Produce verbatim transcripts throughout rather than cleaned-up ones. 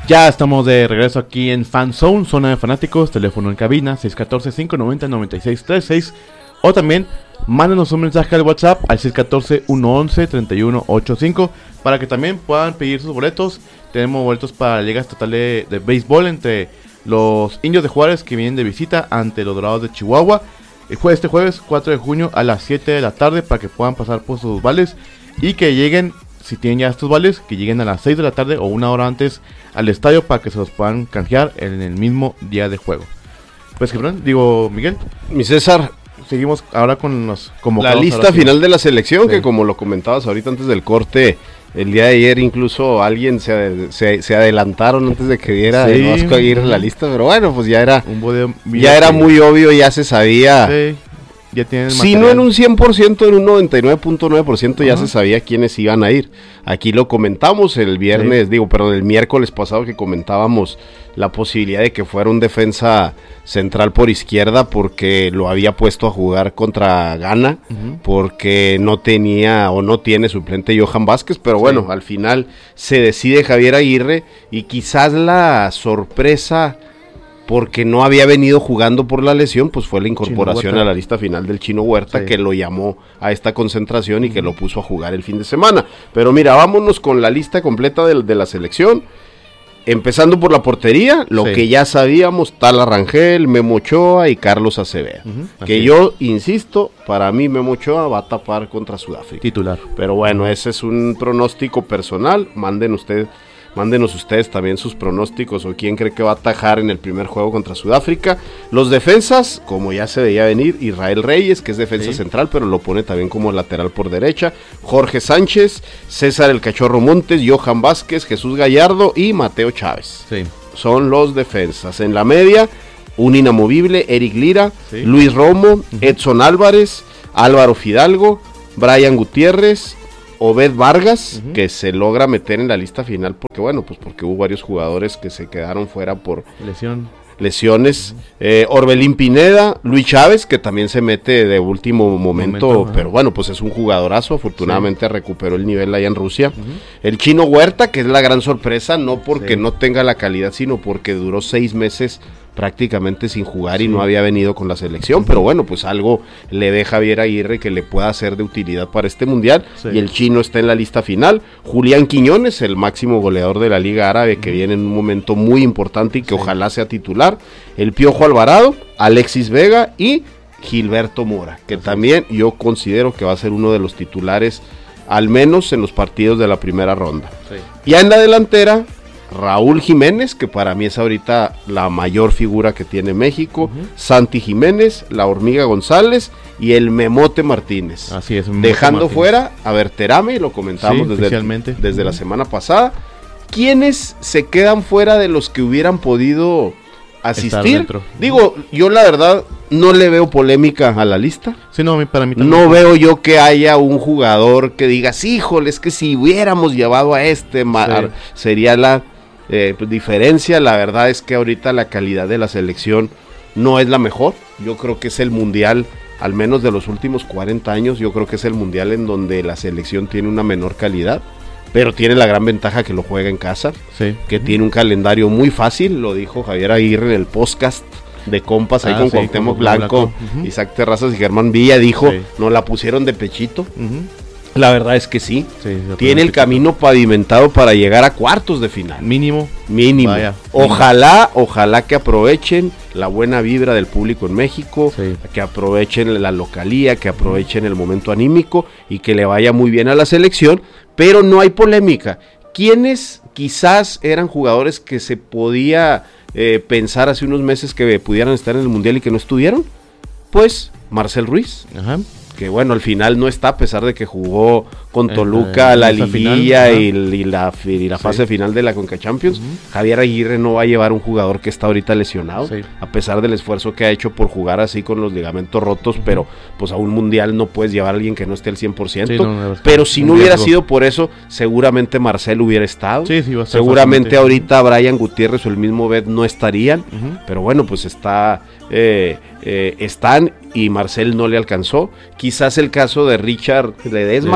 Ya estamos de regreso aquí en Fan Zone, zona de fanáticos, teléfono en cabina seis uno cuatro, cinco nueve cero, nueve seis tres seis, o también mándenos un mensaje al WhatsApp al seis uno cuatro, uno once, treinta y uno ochenta y cinco para que también puedan pedir sus boletos. Tenemos boletos para la Liga Estatal de, de Béisbol entre los Indios de Juárez que vienen de visita ante los Dorados de Chihuahua. El jue- este jueves cuatro de junio a las siete de la tarde para que puedan pasar por sus vales y que lleguen, si tienen ya estos vales, que lleguen a las seis de la tarde o una hora antes al estadio para que se los puedan canjear en el mismo día de juego. Pues, Gibran, digo, Miguel. Mi César, seguimos ahora con los la convocados. lista final de la selección, Sí. que como lo comentabas ahorita antes del corte, el día de ayer incluso alguien se, se, se adelantaron antes de que diera Sí. el Vasco Aguirre la lista, pero bueno, pues ya era, Un video, ya era muy obvio, ya se sabía. Sí, ya tienen el Si no material. en un cien por ciento, en un noventa y nueve punto nueve por ciento ya Ajá. se sabía quiénes iban a ir. Aquí lo comentamos el viernes, Sí. digo, perdón, el miércoles pasado que comentábamos la posibilidad de que fuera un defensa central por izquierda porque lo había puesto a jugar contra Ghana, Ujú. porque no tenía o no tiene suplente Johan Vázquez, pero Sí. bueno, al final se decide Javier Aguirre y quizás la sorpresa, porque no había venido jugando por la lesión, pues fue la incorporación Huerta. a la lista final del Chino Huerta, Sí. que lo llamó a esta concentración y que lo puso a jugar el fin de semana. Pero mira, vámonos con la lista completa de, de la selección. Empezando por la portería, lo Sí. que ya sabíamos, Tala Rangel, Memo Ochoa y Carlos Acevedo. Ujú, así Que es. yo, insisto, para mí Memo Ochoa va a tapar contra Sudáfrica. Titular. Pero bueno, ese es un pronóstico personal. Manden usted, mándenos ustedes también sus pronósticos o quién cree que va a atajar en el primer juego contra Sudáfrica. Los defensas, como ya se veía venir, Israel Reyes, que es defensa Sí. central, pero lo pone también como lateral por derecha. Jorge Sánchez, César el Cachorro Montes, Johan Vázquez, Jesús Gallardo y Mateo Chávez. Sí. Son los defensas. En la media, un inamovible, Eric Lira, Sí. Luis Romo, Edson Álvarez, Álvaro Fidalgo, Brian Gutiérrez, Obed Vargas, Ujú. que se logra meter en la lista final porque, bueno, pues porque hubo varios jugadores que se quedaron fuera por Lesión. lesiones. eh, Orbelín Pineda, Luis Chávez, que también se mete de último momento, Momento, ajá. pero bueno, pues es un jugadorazo, afortunadamente recuperó el nivel allá en Rusia. Ujú. El Chino Huerta, que es la gran sorpresa, no porque Sí. no tenga la calidad, sino porque duró seis meses prácticamente sin jugar y Sí. no había venido con la selección, pero bueno, pues algo le ve Javier Aguirre que le pueda ser de utilidad para este mundial. Sí. Y el Chino está en la lista final. Julián Quiñones, el máximo goleador de la Liga Árabe, que viene en un momento muy importante y que Sí. ojalá sea titular. El Piojo Alvarado, Alexis Vega y Gilberto Mora, que Así también yo considero que va a ser uno de los titulares, al menos en los partidos de la primera ronda. Sí. Ya en la delantera, Raúl Jiménez, que para mí es ahorita la mayor figura que tiene México, Ujú. Santi Jiménez, la Hormiga González y el Memote Martínez. Así es. un Dejando Martínez. fuera a Berterame, lo comentamos Sí, desde, oficialmente. desde la Ujú. semana pasada. ¿Quiénes se quedan fuera de los que hubieran podido asistir? dentro. Digo, yo la verdad no le veo polémica a la lista. Sí, no, a mí- para mí también. No veo yo que haya un jugador que digas, híjole, es que si hubiéramos llevado a este, ma- Sí. sería la eh, pues, diferencia. La verdad es que ahorita la calidad de la selección no es la mejor. Yo creo que es el mundial, al menos de los últimos cuarenta años, yo creo que es el mundial en donde la selección tiene una menor calidad, pero tiene la gran ventaja que lo juega en casa, Sí. que tiene un calendario muy fácil, lo dijo Javier Aguirre en el podcast de compas ahí Ah, con sí, Cuauhtémoc con Cuauhtémoc Blanco, Blanco. Ujú. Isaac Terrazas y Germán Villa. Dijo, Sí. nos la pusieron de pechito. Ujú. La verdad es que sí, Sí, sí, tiene el sí. camino pavimentado para llegar a cuartos de final. Mínimo. Mínimo. Vaya, Ojalá, ojalá que aprovechen la buena vibra del público en México, Sí. que aprovechen la localía, que aprovechen el momento anímico y que le vaya muy bien a la selección, pero no hay polémica. ¿Quiénes quizás eran jugadores que se podía eh, pensar hace unos meses que pudieran estar en el Mundial y que no estuvieron? Pues Marcel Ruiz, Ajá. que bueno, al final no está, a pesar de que jugó con En Toluca la- la en esa liguilla final, y, y la, y la Sí. fase final de la Conca Champions. Ujú. Javier Aguirre no va a llevar un jugador que está ahorita lesionado, Sí. a pesar del esfuerzo que ha hecho por jugar así con los ligamentos rotos, pero pues a un mundial no puedes llevar a alguien que no esté al cien por ciento. Sí, no, no, es pero un si no hubiera riesgo. sido por eso, seguramente Marcel hubiera estado. Sí, sí, va a estar Seguramente fácilmente. ahorita Brian Gutiérrez o el mismo Bet no estarían. Ujú. Pero bueno, pues está, eh, eh, están y Marcel no le alcanzó. Quizás el caso de Richard Ledesma, Ledesma. que se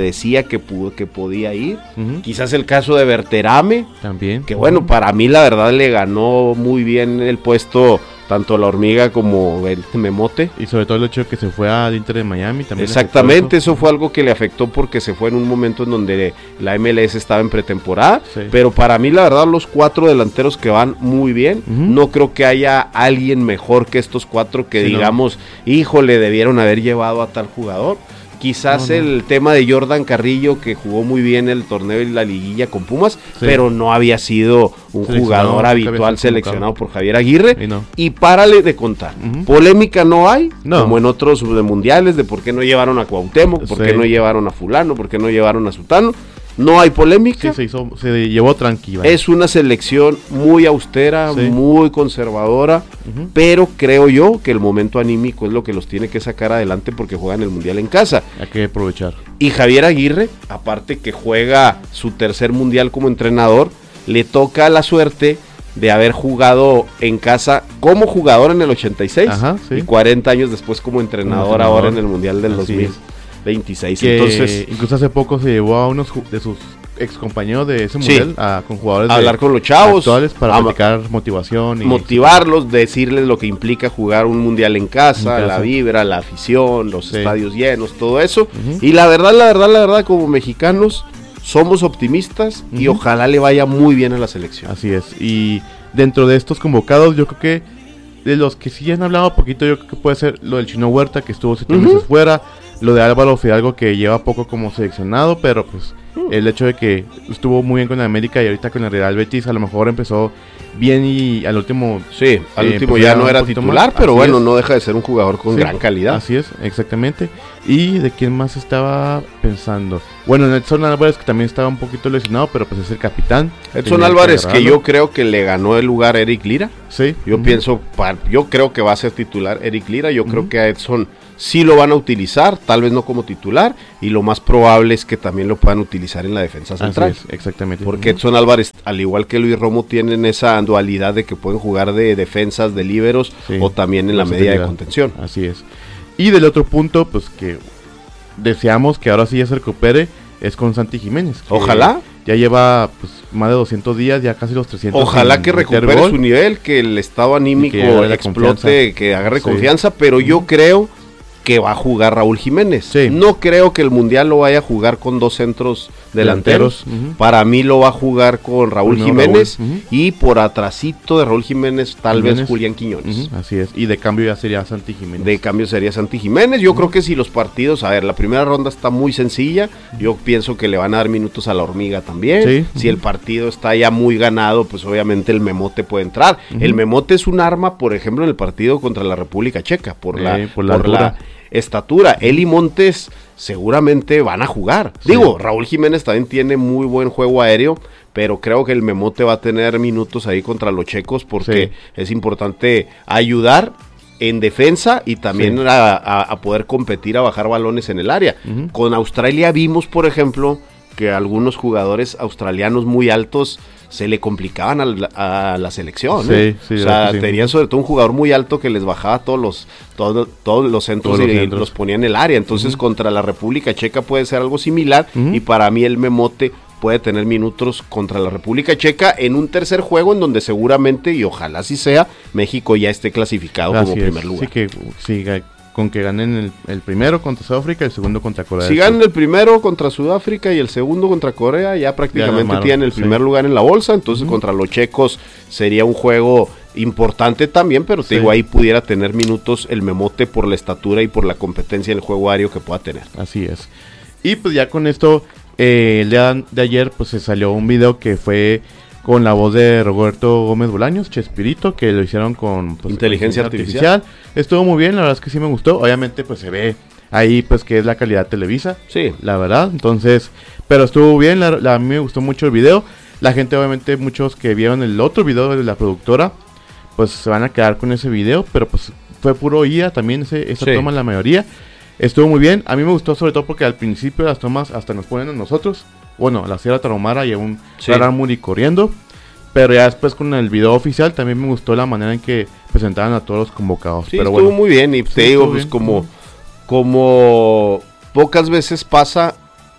decía que, pudo, que podía ir. Uh-huh. Quizás el caso de Berterame, también. Que bueno, para mí la verdad le ganó muy bien el puesto tanto la Hormiga como el Memote. Y sobre todo el hecho de que se fue al Inter de Miami también. Exactamente, eso. eso fue algo que le afectó porque se fue en un momento en donde la M L S estaba en pretemporada. Sí. Pero para mí la verdad los cuatro delanteros que van muy bien. Uh-huh. No creo que haya alguien mejor que estos cuatro que sí, digamos, no. híjole, debieron haber llevado a tal jugador. Quizás no, no. el tema de Jordan Carrillo, que jugó muy bien el torneo y la liguilla con Pumas, sí. pero no había sido un jugador habitual seleccionado por Javier Aguirre. Y, no. y párale de contar. Uh-huh. Polémica no hay, no. como en otros mundiales, de por qué no llevaron a Cuauhtémoc, por sí. qué no llevaron a fulano, por qué no llevaron a sutano. No hay polémica. Sí, se, hizo, se llevó tranquila. Es una selección muy austera, sí. muy conservadora, uh-huh. pero creo yo que el momento anímico es lo que los tiene que sacar adelante porque juegan el Mundial en casa. Hay que aprovechar. Y Javier Aguirre, aparte que juega su tercer Mundial como entrenador, le toca la suerte de haber jugado en casa como jugador en el ochenta y seis. Ajá, sí. Y cuarenta años después como entrenador, como entrenador ahora en el Mundial del dos mil veintiséis. Que entonces incluso hace poco se llevó a unos de sus ex compañeros de ese mundial sí, a, con jugadores a hablar con los chavos actuales para aplicar motivación y motivarlos, decirles lo que implica jugar un mundial en casa, en casa. La vibra, la afición, los sí. estadios llenos, todo eso. Uh-huh. Y la verdad, la verdad, la verdad, como mexicanos somos optimistas uh-huh. y ojalá le vaya muy bien a la selección. Así es. Y dentro de estos convocados, yo creo que de los que sí han hablado un poquito, yo creo que puede ser lo del Chino Huerta, que estuvo siete uh-huh. meses fuera. Lo de Álvaro Fidalgo, que lleva poco como seleccionado, pero pues uh. el hecho de que estuvo muy bien con la América y ahorita con el Real Betis, a lo mejor empezó bien y al último... Sí, al eh, último ya no era titular, más. Pero bueno, es. No deja de ser un jugador con sí, gran calidad. Así es, exactamente. ¿Y de quién más estaba pensando? Bueno, Edson Álvarez, que también estaba un poquito lesionado, pero pues es el capitán. Edson Álvarez, que, que yo creo que le ganó el lugar a Eric Lira. Sí. Yo uh-huh. pienso, yo creo que va a ser titular Eric Lira, yo uh-huh. creo que a Edson sí lo van a utilizar, tal vez no como titular, y lo más probable es que también lo puedan utilizar en la defensa central. Así es, exactamente. Porque Edson Álvarez, al igual que Luis Romo, tienen esa dualidad de que pueden jugar de defensas, de líberos, sí, o también en la media de contención. Así es. Y del otro punto, pues que deseamos que ahora sí ya se recupere, es con Santi Jiménez. Ojalá. Ya lleva pues más de doscientos días, ya casi los trescientos. Ojalá que recupere gol, su nivel, que el estado anímico que explote, que agarre sí. confianza, pero yo uh-huh. creo que va a jugar Raúl Jiménez. Sí. No creo que el Mundial lo vaya a jugar con dos centros delanteros. delanteros. Uh-huh. Para mí lo va a jugar con Raúl no, Jiménez Raúl. Uh-huh. y por atrasito de Raúl Jiménez tal Jiménez. vez Julián Quiñones. Uh-huh. Así es. Y de cambio ya sería Santi Jiménez. De cambio sería Santi Jiménez. Yo uh-huh. creo que si los partidos, a ver, la primera ronda está muy sencilla. Yo pienso que le van a dar minutos a la Hormiga también. Sí. Uh-huh. Si el partido está ya muy ganado, pues obviamente el Memote puede entrar. Uh-huh. El Memote es un arma, por ejemplo, en el partido contra la República Checa, por la, eh, por la, por la estatura. Él y Montes seguramente van a jugar. Sí. Digo, Raúl Jiménez también tiene muy buen juego aéreo, pero creo que el Memote va a tener minutos ahí contra los checos porque sí. es importante ayudar en defensa y también sí. a, a, a poder competir a bajar balones en el área. Uh-huh. Con Australia vimos, por ejemplo, que algunos jugadores australianos muy altos se le complicaban a la, a la selección, sí, ¿eh? sí, o sea, sí. tenían sobre todo un jugador muy alto que les bajaba todos los todo, todos los centros todos y los, centros. los ponía en el área, entonces uh-huh. contra la República Checa puede ser algo similar uh-huh. y para mí el Memote puede tener minutos contra la República Checa en un tercer juego en donde seguramente, y ojalá así sea, México ya esté clasificado así como es. primer lugar. Sí, que sí, con que ganen el, el primero contra Sudáfrica y el segundo contra Corea. Si ganan el primero contra Sudáfrica y el segundo contra Corea, ya prácticamente ya tienen el primer sí. lugar en la bolsa, entonces uh-huh. contra los checos sería un juego importante también, pero te sí. digo, ahí pudiera tener minutos el Memote por la estatura y por la competencia en el juego aéreo que pueda tener. Así es. Y pues ya con esto, eh, el día de ayer pues se salió un video que fue con la voz de Roberto Gómez Bolaños, Chespirito, que lo hicieron con pues, inteligencia artificial. artificial. Estuvo muy bien, la verdad es que sí me gustó. Obviamente pues se ve ahí pues que es la calidad Televisa. Sí. La verdad, entonces, pero estuvo bien, la, la, a mí me gustó mucho el video. La gente obviamente, muchos que vieron el otro video de la productora, pues se van a quedar con ese video, pero pues fue puro I A también ese, esa sí. toma la mayoría. Estuvo muy bien, a mí me gustó sobre todo porque al principio las tomas hasta nos ponen a nosotros. Bueno, la Sierra Tarahumara y a un sí. Raramuri corriendo. Pero ya después con el video oficial también me gustó la manera en que presentaban a todos los convocados. Sí, pero estuvo bueno, muy bien. Y te sí, digo, pues como, como pocas veces pasa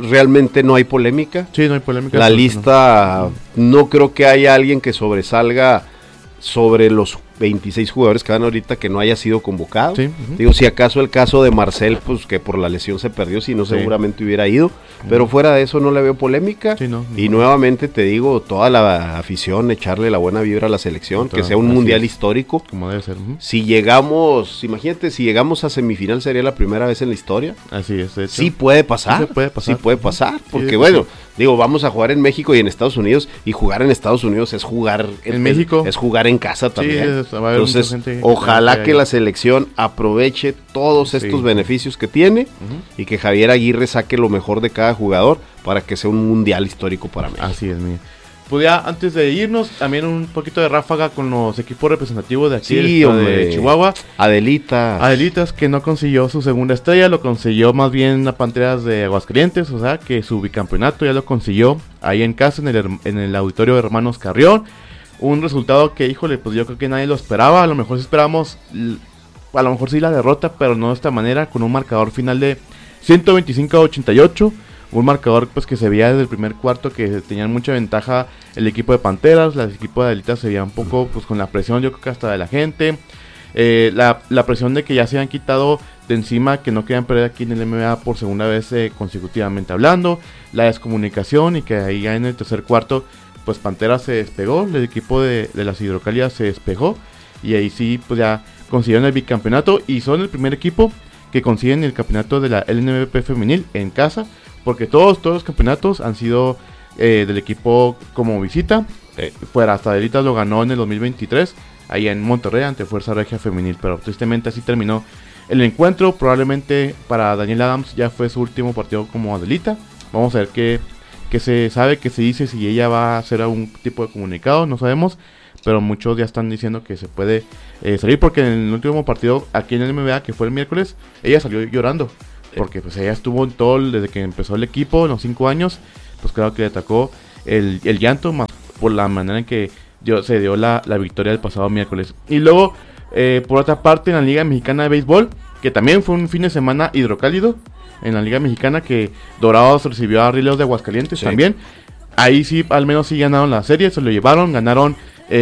realmente no hay polémica. Sí, no hay polémica. La lista, no. no creo que haya alguien que sobresalga sobre los veintiséis jugadores que van ahorita que no haya sido convocado. Sí, uh-huh. Digo, si acaso el caso de Marcel, pues que por la lesión se perdió, si no sí. seguramente hubiera ido, uh-huh. pero fuera de eso no le veo polémica. Sí, no, y no. nuevamente te digo, toda la afición, echarle la buena vibra a la selección, Entonces, que sea un mundial es. histórico. Como debe ser. Uh-huh. Si llegamos, imagínate, si llegamos a semifinal sería la primera vez en la historia. Así es, de hecho. Sí puede pasar, sí puede pasar, sí puede pasar, porque sí, bueno, sí. digo, vamos a jugar en México y en Estados Unidos, y jugar en Estados Unidos es jugar en, en México, es jugar en casa también. Sí, es, Entonces, gente ojalá que, que la selección aproveche todos estos sí. beneficios que tiene uh-huh. y que Javier Aguirre saque lo mejor de cada jugador para que sea un mundial histórico para México. Así es, mía. Pues ya antes de irnos, también un poquito de ráfaga con los equipos representativos de aquí sí, de Chihuahua. Adelitas. Adelitas que no consiguió su segunda estrella, lo consiguió más bien a Panteras de Aguascalientes, o sea que su bicampeonato ya lo consiguió ahí en casa, en el, en el auditorio de Hermanos Carrión. Un resultado que, híjole, pues yo creo que nadie lo esperaba. A lo mejor sí esperábamos, a lo mejor sí la derrota, pero no de esta manera, con un marcador final de ciento veinticinco a ochenta y ocho. Un marcador pues que se veía desde el primer cuarto que tenían mucha ventaja el equipo de Panteras. El equipo de Adelitas se veía un poco pues con la presión, yo creo que hasta de la gente. Eh, la, la presión de que ya se habían quitado de encima, que no querían perder aquí en el M M A por segunda vez eh, consecutivamente hablando. La descomunicación y que ahí ya en el tercer cuarto pues Panteras se despegó, el equipo de, de las Hidrocálidas se despegó y ahí sí pues ya consiguieron el bicampeonato y son el primer equipo que consiguen el campeonato de la L N B P femenil en casa, porque todos, todos los campeonatos han sido eh, del equipo como visita, eh, fuera hasta Adelitas lo ganó en el dos mil veintitrés, ahí en Monterrey ante Fuerza Regia Femenil, pero tristemente así terminó el encuentro. Probablemente para Daniel Adams ya fue su último partido como Adelita, vamos a ver qué que se sabe, que se dice si ella va a hacer algún tipo de comunicado, no sabemos, pero muchos ya están diciendo que se puede eh, salir, porque en el último partido aquí en el M M A, que fue el miércoles, ella salió llorando, porque pues ella estuvo en todo, desde que empezó el equipo, en los cinco años, pues claro que le atacó el, el llanto, más por la manera en que dio, se dio la, la victoria del pasado miércoles. Y luego, eh, por otra parte, en la Liga Mexicana de Béisbol, que también fue un fin de semana hidrocálido, en la Liga Mexicana, que Dorados recibió a Rieleros de Aguascalientes sí. también. Ahí sí, al menos sí ganaron la serie, se lo llevaron, ganaron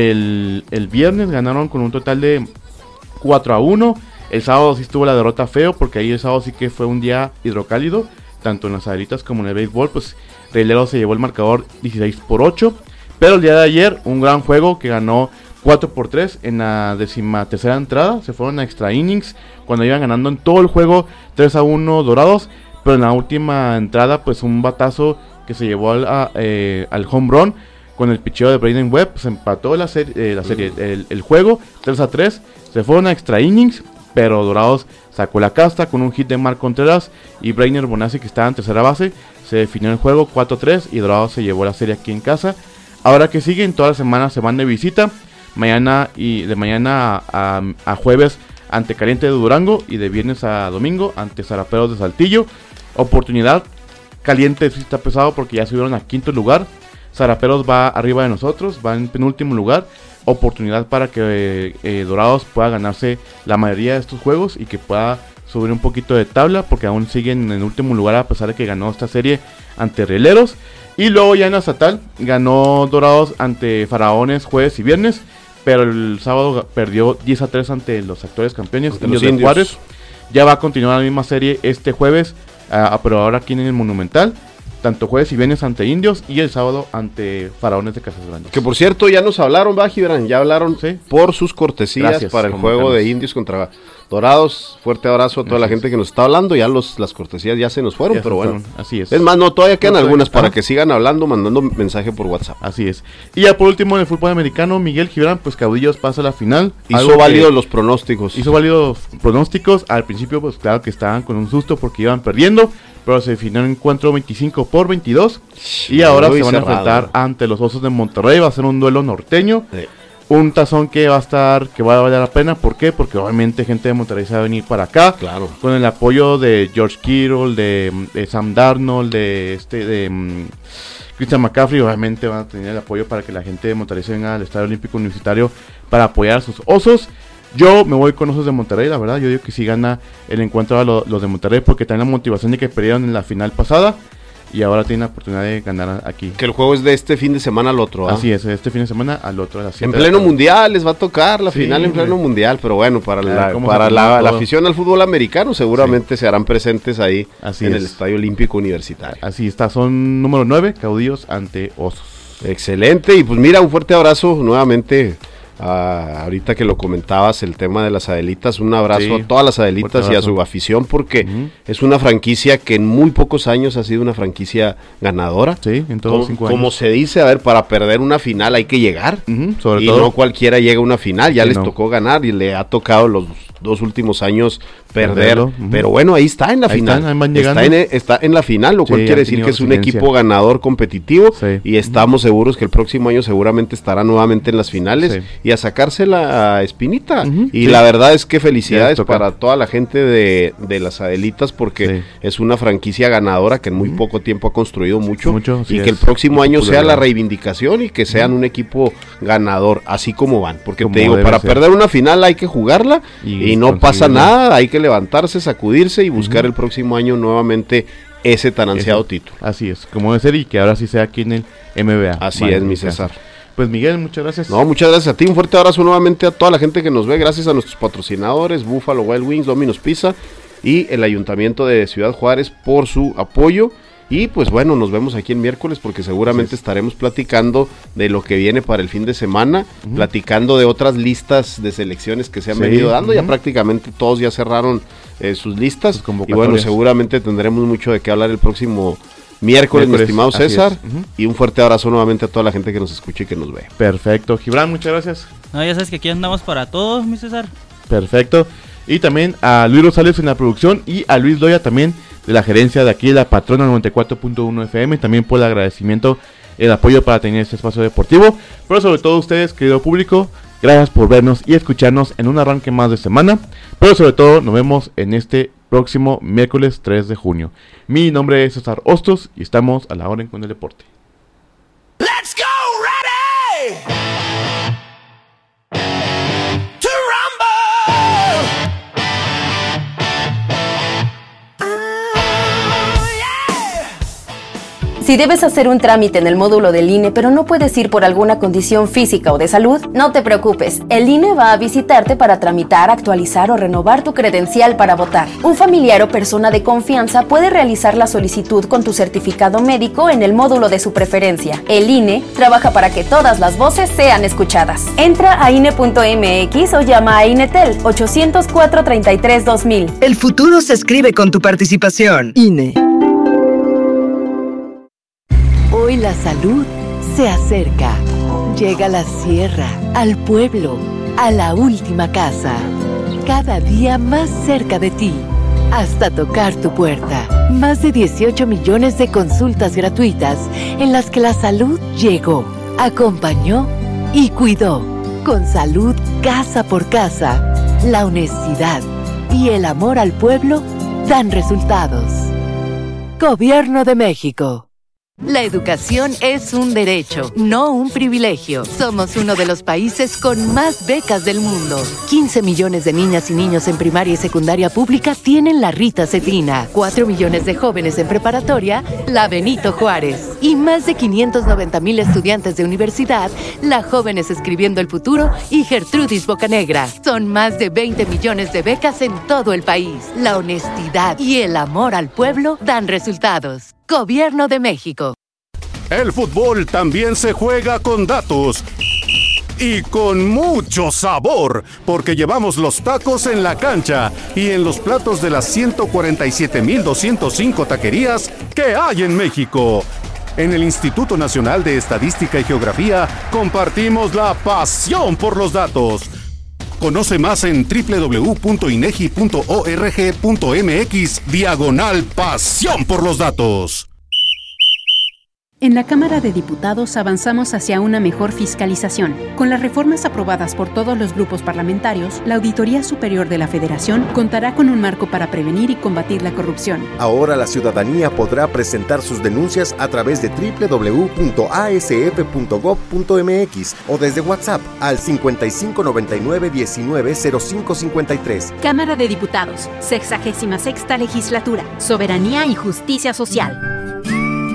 el, el viernes, ganaron con un total de cuatro a uno. El sábado sí estuvo la derrota feo, porque ahí el sábado sí que fue un día hidrocálido, tanto en las Adelitas como en el béisbol, pues Rieleros se llevó el marcador dieciséis por ocho. Pero el día de ayer, un gran juego que ganó cuatro por tres en la decimatercera entrada, se fueron a extra innings, cuando iban ganando en todo el juego tres a uno Dorados, pero en la última entrada pues un batazo que se llevó al, a, eh, al home run con el picheo de Braden Webb, se empató la, ser, eh, la serie, el, el juego tres a tres, se fueron a extra innings, pero Dorados sacó la casta con un hit de Marc Contreras y Brainer Bonazzi, que estaba en tercera base, se definió el juego cuatro a tres y Dorados se llevó la serie aquí en casa. Ahora que siguen, toda la semana se van de visita, mañana y de mañana a, a, a jueves ante Caliente de Durango y de viernes a domingo ante Zaraperos de Saltillo. Oportunidad, Caliente sí está pesado porque ya subieron a quinto lugar, Zaraperos va arriba de nosotros, va en penúltimo lugar. Oportunidad para que eh, Dorados pueda ganarse la mayoría de estos juegos y que pueda subir un poquito de tabla, porque aún siguen en último lugar a pesar de que ganó esta serie ante Rieleros. Y luego ya en la estatal ganó Dorados ante Faraones jueves y viernes, pero el sábado perdió diez a tres ante los actuales campeones, ante Indios de Juárez. Ya va a continuar la misma serie este jueves, uh, pero ahora aquí en el Monumental, tanto jueves y viernes ante Indios y el sábado ante Faraones de Casas Grandes. Que por cierto ya nos hablaron, va Gibran, ya hablaron ¿sí? por sus cortesías Gracias, para el juego de Indios contra Dorados. Fuerte abrazo a toda Gracias. la gente que nos está hablando. Ya los las cortesías ya se nos fueron, ya pero bueno. Fueron. Así es. Es más, no, todavía quedan no, algunas para que sigan hablando, mandando mensaje por WhatsApp. Así es. Y ya por último en el fútbol americano, Miguel Gibran, pues Caudillos pasa a la final. Hizo válidos los pronósticos. Hizo válidos pronósticos. Al principio, pues claro que estaban con un susto porque iban perdiendo, pero se definió un encuentro veinticinco por veintidós. Y ahora se van cerrado. a enfrentar ante los Osos de Monterrey. Va a ser un duelo norteño. Sí. Un tazón que va a estar, que va a valer la pena. ¿Por qué? Porque obviamente gente de Monterrey se va a venir para acá. Claro. Con el apoyo de George Kittle, de, de Sam Darnold, de este, de um, Christian McCaffrey. Obviamente van a tener el apoyo para que la gente de Monterrey se venga al Estadio Olímpico Universitario para apoyar a sus Osos. Yo me voy con Osos de Monterrey, la verdad. Yo digo que sí gana el encuentro a lo, los de Monterrey, porque tienen la motivación de que perdieron en la final pasada. y ahora tiene la oportunidad de ganar aquí. Que el juego es de este fin de semana al otro, ¿ah? Así es, este fin de semana al otro. A las en pleno mundial les va a tocar la sí, final en pleno mundial, pero bueno, para claro, la, para la, la afición al fútbol americano seguramente sí. se harán presentes ahí Así en es. el Estadio Olímpico Universitario. Así está, son número nueve, Caudillos ante Osos. Excelente, y pues mira, un fuerte abrazo nuevamente. Ah, ahorita que lo comentabas, el tema de las Adelitas, un abrazo sí, a todas las Adelitas y a su afición, porque uh-huh. es una franquicia que en muy pocos años ha sido una franquicia ganadora. Sí, en todos los cinco años. Como se dice, a ver, para perder una final hay que llegar, uh-huh, sobre y todo. No cualquiera llega a una final, ya sí, les no. tocó ganar y le ha tocado los dos últimos años perder, uh-huh. pero bueno, ahí está en la ahí final, están, está, en, está en la final, lo sí, cual quiere decir que es un equipo ganador competitivo sí. y estamos uh-huh. seguros que el próximo año seguramente estará nuevamente en las finales sí. y a sacarse la espinita, uh-huh. y sí. la verdad es que felicidades para toda la gente de, de las Adelitas, porque sí. es una franquicia ganadora que en muy uh-huh. poco tiempo ha construido mucho, mucho sí y que el próximo año sea la reivindicación y que sean uh-huh. un equipo ganador, así como van, porque como te digo, para ser. perder una final hay que jugarla y, y no pasa nada, hay que levantarse, sacudirse y buscar uh-huh. el próximo año nuevamente ese tan ansiado ese, título. Así es, como debe ser, y que ahora sí sea aquí en el M B A. Así vale, es, mi César. Pues Miguel, muchas gracias. No, muchas gracias a ti, un fuerte abrazo nuevamente a toda la gente que nos ve, gracias a nuestros patrocinadores, Buffalo Wild Wings, Domino's Pizza y el Ayuntamiento de Ciudad Juárez por su apoyo. Y pues bueno, nos vemos aquí el miércoles porque seguramente sí. estaremos platicando de lo que viene para el fin de semana, uh-huh. platicando de otras listas de selecciones que se han sí. venido dando, uh-huh. ya prácticamente todos ya cerraron eh, sus listas, y bueno, seguramente tendremos mucho de qué hablar el próximo miércoles, miércoles mi estimado César, uh-huh. y un fuerte abrazo nuevamente a toda la gente que nos escucha y que nos ve. Perfecto, Gibran, muchas gracias. No, ya sabes que aquí andamos para todos, mi César. Perfecto, y también a Luis Rosales en la producción y a Luis Loya también de la gerencia de aquí de la Patrona noventa y cuatro punto uno F M, también por el agradecimiento, el apoyo para tener este espacio deportivo, pero sobre todo ustedes, querido público, gracias por vernos y escucharnos en un arranque más de semana, pero sobre todo nos vemos en este próximo miércoles tres de junio. Mi nombre es César Hostos y estamos a la hora con el deporte. Let's go, ready! Si debes hacer un trámite en el módulo del I N E, pero no puedes ir por alguna condición física o de salud, no te preocupes. El I N E va a visitarte para tramitar, actualizar o renovar tu credencial para votar. Un familiar o persona de confianza puede realizar la solicitud con tu certificado médico en el módulo de su preferencia. El I N E trabaja para que todas las voces sean escuchadas. Entra a I N E punto M X o llama a INETEL ocho cero cuatro, treinta y tres, dos mil. El futuro se escribe con tu participación. I N E. Hoy la salud se acerca. Llega a la sierra, al pueblo, a la última casa. Cada día más cerca de ti, hasta tocar tu puerta. Más de dieciocho millones de consultas gratuitas en las que la salud llegó, acompañó y cuidó. Con salud casa por casa, la honestidad y el amor al pueblo dan resultados. Gobierno de México. La educación es un derecho, no un privilegio. Somos uno de los países con más becas del mundo. quince millones de niñas y niños en primaria y secundaria pública tienen la Rita Cetina. cuatro millones de jóvenes en preparatoria, la Benito Juárez. Y más de quinientos noventa mil estudiantes de universidad, la Jóvenes Escribiendo el Futuro y Gertrudis Bocanegra. Son más de veinte millones de becas en todo el país. La honestidad y el amor al pueblo dan resultados. Gobierno de México. El fútbol también se juega con datos y con mucho sabor, porque llevamos los tacos en la cancha y en los platos de las ciento cuarenta y siete mil doscientas cinco taquerías que hay en México. En el Instituto Nacional de Estadística y Geografía compartimos la pasión por los datos. Conoce más en doble u doble u doble u punto inegi punto org punto m x diagonal pasión por los datos. En la Cámara de Diputados avanzamos hacia una mejor fiscalización. Con las reformas aprobadas por todos los grupos parlamentarios, la Auditoría Superior de la Federación contará con un marco para prevenir y combatir la corrupción. Ahora la ciudadanía podrá presentar sus denuncias a través de doble u doble u doble u punto a s f punto gob punto m x o desde WhatsApp al cincuenta y cinco noventa y nueve diecinueve cero cinco cincuenta y tres. Cámara de Diputados, sexagésima sexta legislatura, Soberanía y Justicia Social.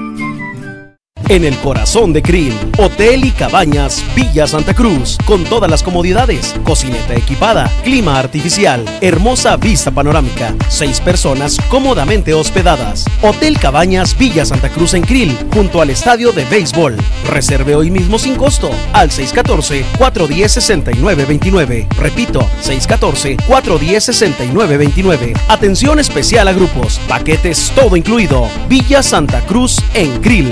en el corazón de Krill. Hotel y Cabañas Villa Santa Cruz, con todas las comodidades, cocineta equipada, clima artificial, hermosa vista panorámica, seis personas cómodamente hospedadas. Hotel Cabañas Villa Santa Cruz en Krill, junto al estadio de béisbol. Reserve hoy mismo sin costo al seis uno cuatro, cuatro uno cero, seis nueve dos nueve. Repito, seis uno cuatro, cuatro uno cero, seis nueve dos nueve. Atención especial a grupos, paquetes todo incluido. Villa Santa Cruz en Krill.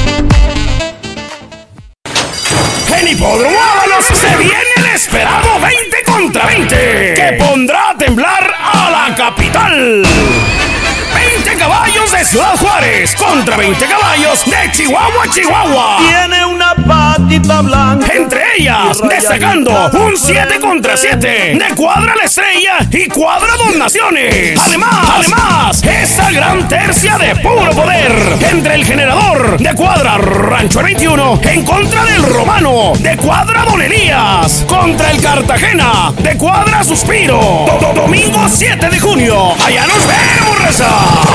En Hipódromo Ábalos se viene el esperado veinte contra veinte, que pondrá a temblar a la capital. veinte caballos de Ciudad Juárez contra veinte caballos de Chihuahua, Chihuahua. Tiene una patita blanca. Entre ellas, destacando un siete contra siete de Cuadra La Estrella y Cuadra Dos Naciones. Además, además, esa gran tercia de puro poder entre el generador de Cuadra Rancho veintiuno en contra del Romano de Cuadra Don Elías contra el Cartagena de Cuadra Suspiro. Do- Domingo siete de junio. Allá nos vemos, raza.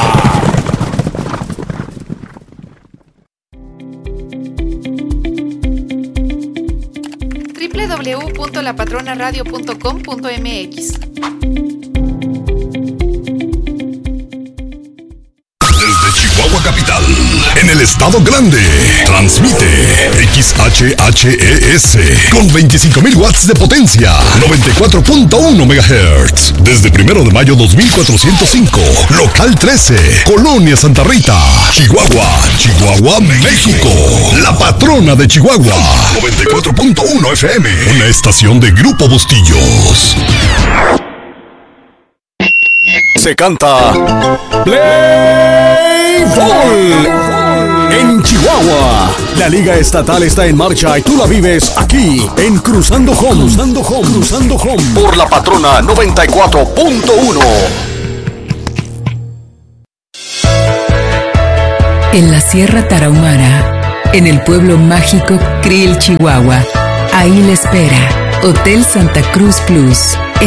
doble u doble u doble u punto la patrona radio punto com punto m x. Desde Chihuahua Capital, en el Estado Grande, transmite X H H E S con veinticinco mil watts de potencia, noventa y cuatro punto uno megahertz. Desde primero de mayo dos mil cuatrocientos cinco, local trece, Colonia Santa Rita, Chihuahua, Chihuahua, México. La patrona de Chihuahua, noventa y cuatro punto uno F M, una estación de Grupo Bustillos. Se canta Play Ball en Chihuahua. La liga estatal está en marcha y tú la vives aquí en Cruzando Home. Cruzando Home. Cruzando Home. Por la patrona noventa y cuatro punto uno. En la Sierra Tarahumara, en el pueblo mágico Krill, Chihuahua. Ahí le espera Hotel Santa Cruz Plus.